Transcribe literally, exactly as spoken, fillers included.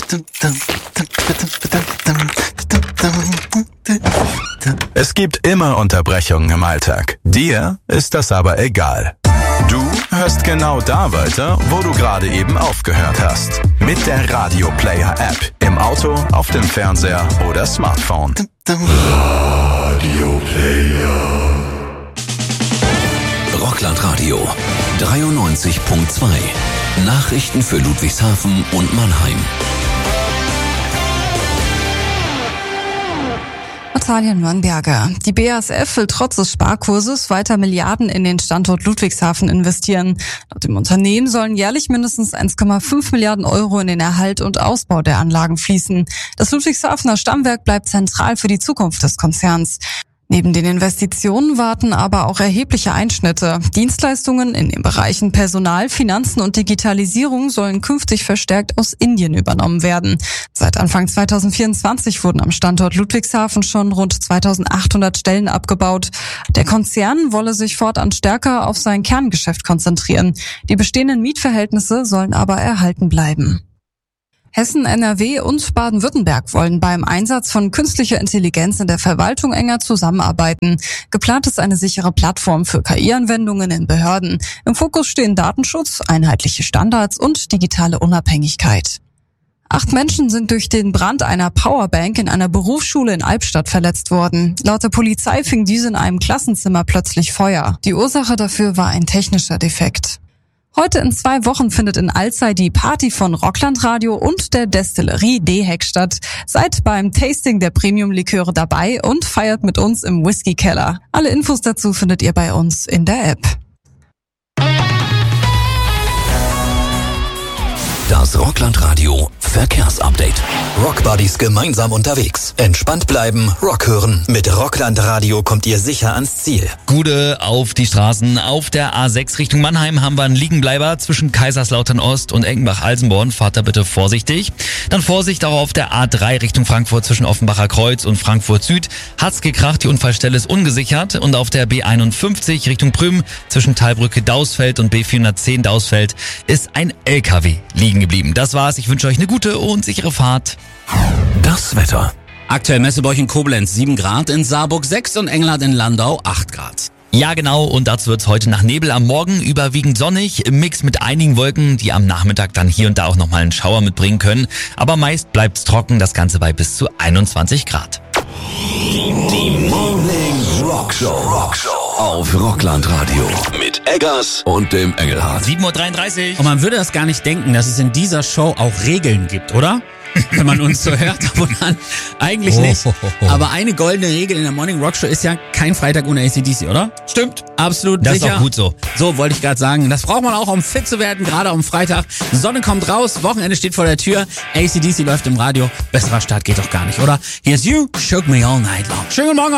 Es gibt immer Unterbrechungen im Alltag. Dir ist das aber egal. Du hörst genau da weiter, wo du gerade eben aufgehört hast. Mit der Radio Player App. Im Auto, auf dem Fernseher oder Smartphone. Radio Player. Rockland-Radio dreiundneunzig Komma zwei. Nachrichten für Ludwigshafen und Mannheim. Natalia Nürnberger. Die B A S F will trotz des Sparkurses weiter Milliarden in den Standort Ludwigshafen investieren. Laut dem Unternehmen sollen jährlich mindestens eins Komma fünf Milliarden Euro in den Erhalt und Ausbau der Anlagen fließen. Das Ludwigshafener Stammwerk bleibt zentral für die Zukunft des Konzerns. Neben den Investitionen warten aber auch erhebliche Einschnitte. Dienstleistungen in den Bereichen Personal, Finanzen und Digitalisierung sollen künftig verstärkt aus Indien übernommen werden. Seit Anfang zweitausendvierundzwanzig wurden am Standort Ludwigshafen schon rund zweitausendachthundert Stellen abgebaut. Der Konzern wolle sich fortan stärker auf sein Kerngeschäft konzentrieren. Die bestehenden Mietverhältnisse sollen aber erhalten bleiben. Hessen, N R W und Baden-Württemberg wollen beim Einsatz von künstlicher Intelligenz in der Verwaltung enger zusammenarbeiten. Geplant ist eine sichere Plattform für K I-Anwendungen in Behörden. Im Fokus stehen Datenschutz, einheitliche Standards und digitale Unabhängigkeit. Acht Menschen sind durch den Brand einer Powerbank in einer Berufsschule in Albstadt verletzt worden. Laut der Polizei fing diese in einem Klassenzimmer plötzlich Feuer. Die Ursache dafür war ein technischer Defekt. Heute in zwei Wochen findet in Alzey die Party von Rockland Radio und der Destillerie D-Heck statt. Seid beim Tasting der Premium-Liköre dabei und feiert mit uns im Whisky-Keller. Alle Infos dazu findet ihr bei uns in der App. Das Rockland Radio Verkehrsupdate. Rockbuddies gemeinsam unterwegs. Entspannt bleiben, Rock hören. Mit Rockland Radio kommt ihr sicher ans Ziel. Gute auf die Straßen. Auf der A sechs Richtung Mannheim haben wir einen Liegenbleiber zwischen Kaiserslautern Ost und Enkenbach-Alsenborn. Fahrt da bitte vorsichtig. Dann Vorsicht auch auf der A drei Richtung Frankfurt zwischen Offenbacher Kreuz und Frankfurt Süd. Hat's gekracht, die Unfallstelle ist ungesichert. Und auf der B einundfünfzig Richtung Prüm zwischen Talbrücke Dausfeld und B vierhundertzehn Dausfeld ist ein L K W liegen geblieben. Das war's. Ich wünsche euch eine gute und sichere Fahrt. Das Wetter. Aktuell Messebäuch in Koblenz sieben Grad, in Saarburg sechs und Engelhardt in Landau acht Grad. Ja, genau. Und dazu wird's heute nach Nebel am Morgen überwiegend sonnig, im Mix mit einigen Wolken, die am Nachmittag dann hier und da auch nochmal einen Schauer mitbringen können. Aber meist bleibt's trocken, das Ganze bei bis zu einundzwanzig Grad. Die, die Morning Rock Show. Rock Show auf Rockland Radio mit Eggers und dem Engelhardt. sieben Uhr dreiunddreißig. Und man würde das gar nicht denken, dass es in dieser Show auch Regeln gibt, oder? Wenn man uns so hört, ab und an. Eigentlich Oh, nicht. ho, ho, ho. Aber eine goldene Regel in der Morning Rock Show ist ja kein Freitag ohne A C D C, oder? Stimmt. Absolut Das sicher. ist auch gut so. So, wollte ich gerade sagen. Das braucht man auch, um fit zu werden, gerade am Freitag. Sonne kommt raus, Wochenende steht vor der Tür. A C D C läuft im Radio. Besserer Start geht doch gar nicht, oder? Here's You, Shook Me All Night Long. Schönen guten Morgen.